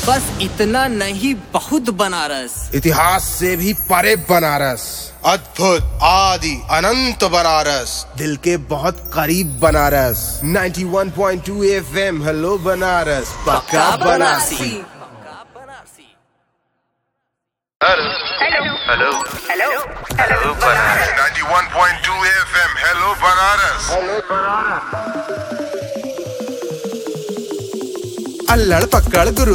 बस इतना नहीं, बहुत बनारस। इतिहास से भी परे बनारस, अद्भुत आदि अनंत बनारस, दिल के बहुत करीब बनारस। 91.2 FM हेलो बनारस, पक्का Banarasi. Hello Banaras. 91.2 FM hello Banaras. अल्लड़ पकड़ गुरु